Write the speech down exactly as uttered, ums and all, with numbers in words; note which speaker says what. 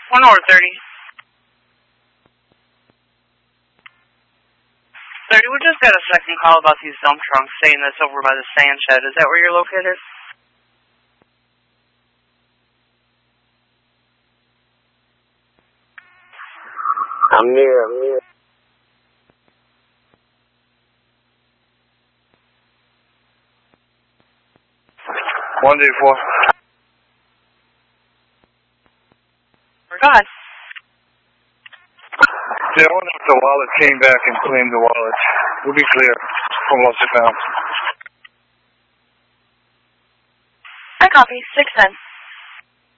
Speaker 1: One hour thirty. thirty, we just got a second call about these dump trunks saying that's over by the sand shed. Is that where you're located?
Speaker 2: I'm near, I'm near.
Speaker 3: One day four.
Speaker 1: Go ahead.
Speaker 3: Yeah, I wonder if the wallet came back and claimed the wallet. We'll be clear from lost and found.
Speaker 1: I copy. six ten.